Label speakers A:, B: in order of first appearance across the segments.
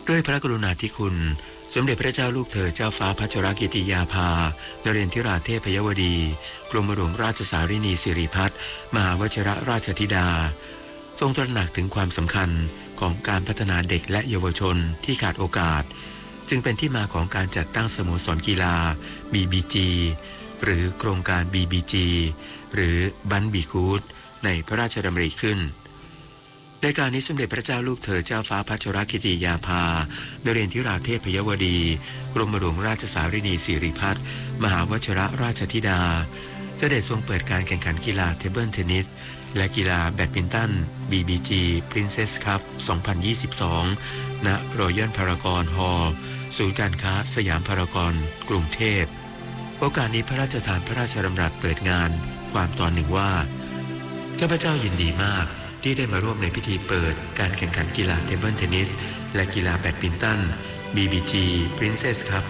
A: ด้วยพระกรุณาธิคุณสมเด็จพระเจ้าลูกเธอเจ้าฟ้าพัชรกิติยาภานเรนทิราเทพยวดีกรมหลวงราชสารินีสิริพัฒน์มหาวชิรราชธิดาทรงตระหนักถึงความสำคัญของการพัฒนาเด็กและเยาวชนที่ขาดโอกาสจึงเป็นที่มาของการจัดตั้งสโมสรกีฬา BBG หรือโครงการ BBG หรือบันบีกูดในพระราชดำริขึ้นในการนี้สมเด็จพระเจ้าลูกเธอเจ้าฟ้าพัชรกิติยาภานเรนทิราเทพยวดีกรมหลวงราชสารินีสิริพัฒน์มหาวชิรราชธิดาเสด็จทรงเปิดการแข่งขันกีฬาเทเบิลเทนนิสและกีฬาแบดมินตัน BBG Princess Cup 2022 ณ Royal Paragon Hall ศูนย์การค้าสยามพารากอนกรุงเทพโอกาสนี้พระราชทานพระราชดำรัสเปิดงานความตอนหนึ่งว่าข้าพเจ้ายินดีมากที่ได้มาร่วมในพิธีเปิดการแข่งขันกีฬาเทเบิลเทนนิสและกีฬาแบดมินตัน BBG Princess Cup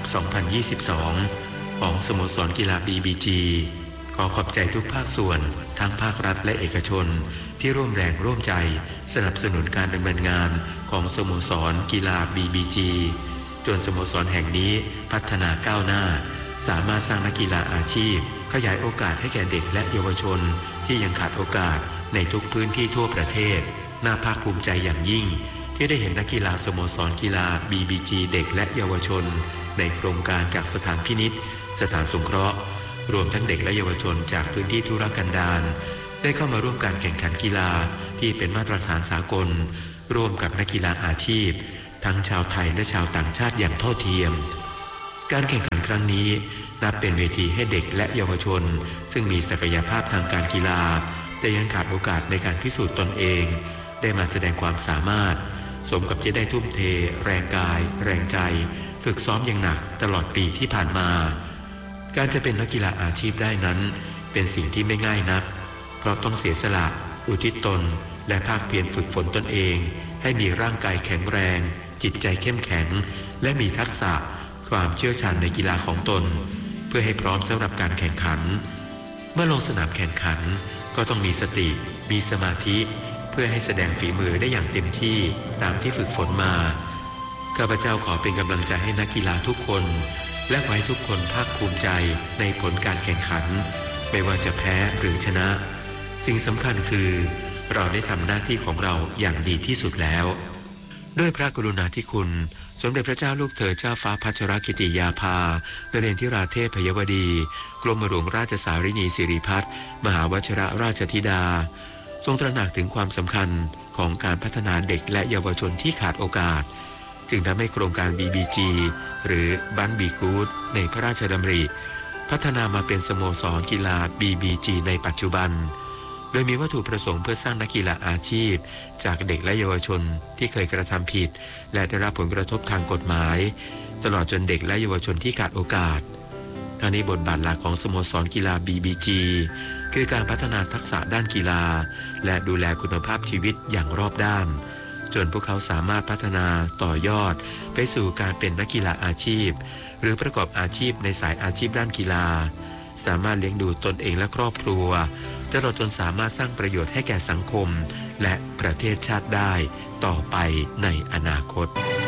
A: 2022 ของสโมสรกีฬา BBG ขอขอบใจทุกภาคส่วนทั้งภาครัฐและเอกชนที่ร่วมแรงร่วมใจสนับสนุนการดำเนินงานของสโมสรกีฬา BBG จนสโมสรแห่งนี้พัฒนาก้าวหน้าสามารถสร้างนักกีฬาอาชีพขยายโอกาสให้แก่เด็กและเยาวชนที่ยังขาดโอกาสในทุกพื้นที่ทั่วประเทศน่าภาคภูมิใจอย่างยิ่งที่ได้เห็นนักกีฬาสโมสรกีฬา BBG เด็กและเยาวชนในโครงการจากสถานพินิจสถานสงเคราะห์รวมทั้งเด็กและเยาวชนจากพื้นที่ทุรกันดารได้เข้ามาร่วมการแข่งขันกีฬาที่เป็นมาตรฐานสากลร่วมกับนักกีฬาอาชีพทั้งชาวไทยและชาวต่างชาติอย่างเท่าเทียมการแข่งขันครั้งนี้นับเป็นเวทีให้เด็กและเยาวชนซึ่งมีศักยภาพทางการกีฬาแต่ยังขาดโอกาสในการพิสูจน์ตนเองได้มาแสดงความสามารถสมกับที่ได้ทุ่มเทแรงกายแรงใจฝึกซ้อมอย่างหนักตลอดปีที่ผ่านมาการจะเป็นนักกีฬาอาชีพได้นั้นเป็นสิ่งที่ไม่ง่ายนักเพราะต้องเสียสละอุทิศตนและภาคเพียรฝึกฝนตนเองให้มีร่างกายแข็งแรงจิตใจเข้มแข็งและมีทักษะความเชี่ยวชาญในกีฬาของตนเพื่อให้พร้อมสำหรับการแข่งขันเมื่อลงสนามแข่งขันก็ต้องมีสติมีสมาธิเพื่อให้แสดงฝีมือได้อย่างเต็มที่ตามที่ฝึกฝนมาข้าพเจ้าขอเป็นกำลังใจให้นักกีฬาทุกคนและขอให้ทุกคนภาคภูมิใจในผลการแข่งขันไม่ว่าจะแพ้หรือชนะสิ่งสำคัญคือเราได้ทำหน้าที่ของเราอย่างดีที่สุดแล้วด้วยพระกรุณาธิคุณสมเด็จพระเจ้าลูกเธอเจ้าฟ้าพัชรกิติยาภานเรนทิราเทพยวดีกรมหลวงราชสารินีสิริพัฒน์มหาวชิรราชธิดาทรงตระหนักถึงความสำคัญของการพัฒนาเด็กและเยาวชนที่ขาดโอกาสจึงทำให้โครงการ BBG หรือบันบีกูดในพระราชดำริพัฒนามาเป็นสโมสรกีฬา BBG ในปัจจุบันโดยมีวัตถุประสงค์เพื่อสร้างนักกีฬาอาชีพจากเด็กและเยาวชนที่เคยกระทำผิดและได้รับผลกระทบทางกฎหมายตลอดจนเด็กและเยาวชนที่ขาดโอกาสทางนี้บทบาทหลักของสโมสรกีฬา BBG คือการพัฒนาทักษะด้านกีฬาและดูแลคุณภาพชีวิตอย่างรอบด้านจนพวกเขาสามารถพัฒนาต่อยอดไปสู่การเป็นนักกีฬาอาชีพหรือประกอบอาชีพในสายอาชีพด้านกีฬาสามารถเลี้ยงดูตนเองและครอบครัวตลอดจนสามารถสร้างประโยชน์ให้แก่สังคมและประเทศชาติได้ต่อไปในอนาคต